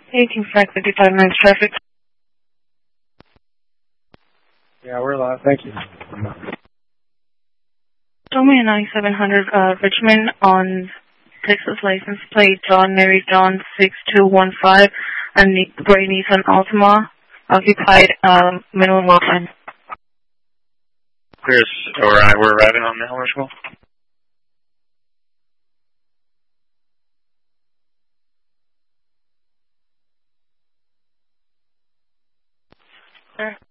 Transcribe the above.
1855 minutes traffic. Yeah, we're live. Thank you. Show me a 9700 Richmond on Texas license plate John Mary John 6215 and gray Nissan Altima occupied minimum motion. Chris, alright, we're arriving on the Helmersville. Sir.